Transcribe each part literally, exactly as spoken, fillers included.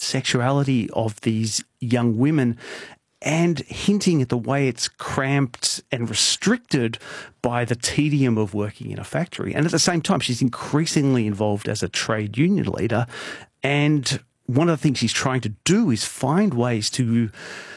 sexuality of these young women and hinting at the way it's cramped and restricted by the tedium of working in a factory. And at the same time, she's increasingly involved as a trade union leader. And one of the things she's trying to do is find ways to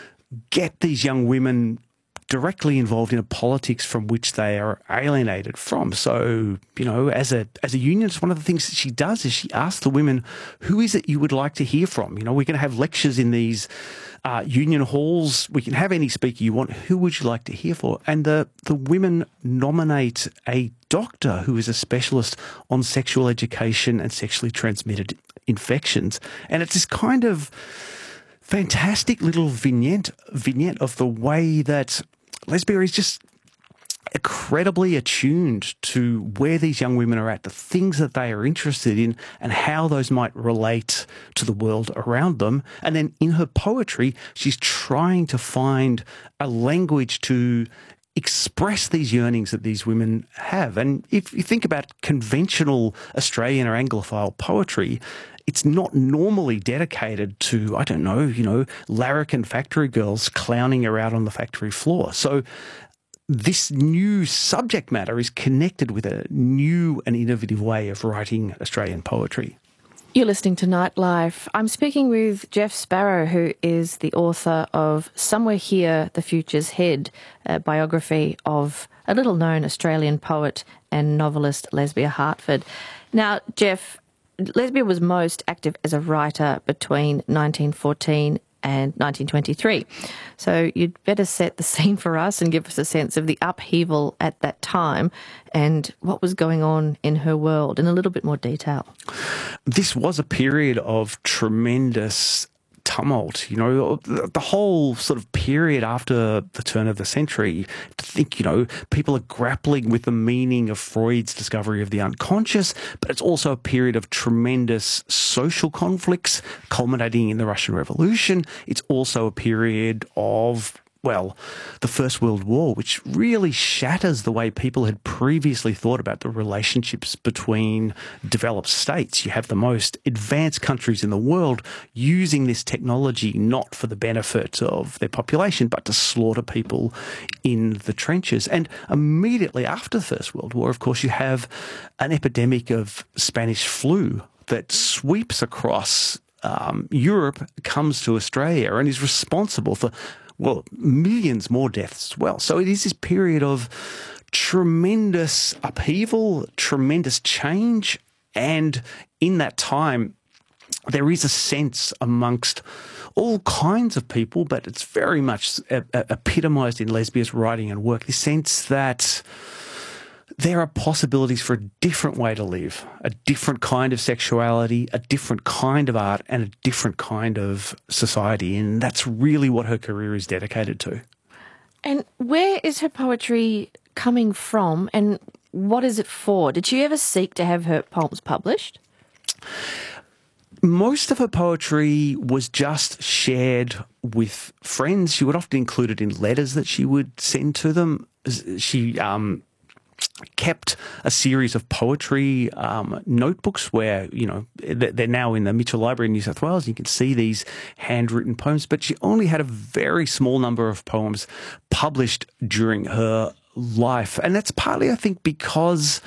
get these young women directly involved in a politics from which they are alienated from. So, you know, as a as a unionist, one of the things that she does is she asks the women, who is it you would like to hear from? You know, we're going to have lectures in these uh, union halls. We can have any speaker you want. Who would you like to hear for? And the, the women nominate a doctor who is a specialist on sexual education and sexually transmitted infections. And it's this kind of fantastic little vignette vignette of the way that Lesbia is just incredibly attuned to where these young women are at, the things that they are interested in, and how those might relate to the world around them. And then in her poetry, she's trying to find a language to express these yearnings that these women have. And if you think about conventional Australian or Anglophile poetry, it's not normally dedicated to, I don't know, you know, larrikin factory girls clowning around on the factory floor. So this new subject matter is connected with a new and innovative way of writing Australian poetry. You're listening to Nightlife. I'm speaking with Jeff Sparrow, who is the author of Somewhere Here, The Future's Head, a biography of a little-known Australian poet and novelist Lesbia Hartford. Now, Jeff, Lesbia was most active as a writer between nineteen fourteen and nineteen twenty-three. So you'd better set the scene for us and give us a sense of the upheaval at that time and what was going on in her world in a little bit more detail. This was a period of tremendous tumult, you know, the whole sort of period after the turn of the century. To think, you know, people are grappling with the meaning of Freud's discovery of the unconscious, but it's also a period of tremendous social conflicts culminating in the Russian Revolution. It's also a period of, well, the First World War, which really shatters the way people had previously thought about the relationships between developed states. You have the most advanced countries in the world using this technology not for the benefit of their population, but to slaughter people in the trenches. And immediately after the First World War, of course, you have an epidemic of Spanish flu that sweeps across um, Europe, comes to Australia, and is responsible for, well, millions more deaths as well. So it is this period of tremendous upheaval, tremendous change, and in that time, there is a sense amongst all kinds of people, but it's very much epitomised in Lesbia's writing and work, the sense that there are possibilities for a different way to live, a different kind of sexuality, a different kind of art, and a different kind of society. And that's really what her career is dedicated to. And where is her poetry coming from, and what is it for? Did she ever seek to have her poems published? Most of her poetry was just shared with friends. She would often include it in letters that she would send to them. She um, kept a series of poetry um, notebooks where, you know, they're now in the Mitchell Library in New South Wales. You can see these handwritten poems, but she only had a very small number of poems published during her life. And that's partly, I think, because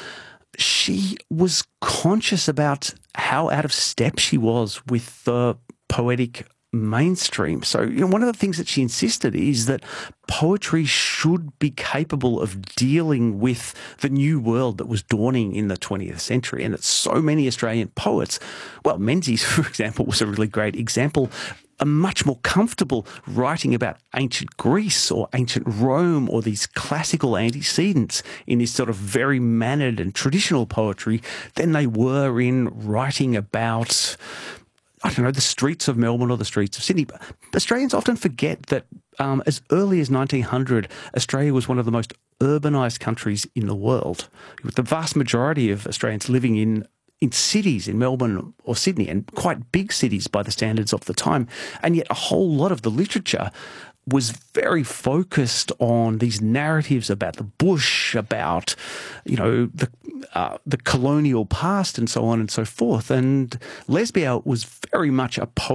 she was conscious about how out of step she was with the poetic mainstream. So, you know, one of the things that she insisted is that poetry should be capable of dealing with the new world that was dawning in the twentieth century, and that so many Australian poets, well, Menzies, for example, was a really great example, are much more comfortable writing about ancient Greece or ancient Rome or these classical antecedents in this sort of very mannered and traditional poetry than they were in writing about, I don't know, the streets of Melbourne or the streets of Sydney. But Australians often forget that um, as early as nineteen hundred, Australia was one of the most urbanised countries in the world, with the vast majority of Australians living in in cities in Melbourne or Sydney, and quite big cities by the standards of the time. And yet a whole lot of the literature was very focused on these narratives about the bush, about, you know, the uh, the colonial past and so on and so forth. And Lesbia was very much a poet